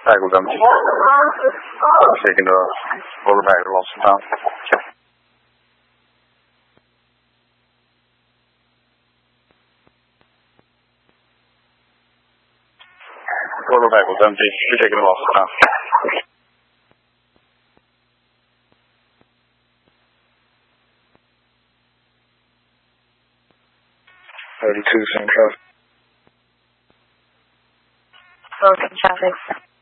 Prego, damn. Taking the quarterback lost down. Quarterback was empty. You're taking the loss down. 32, same traffic. Broken traffic.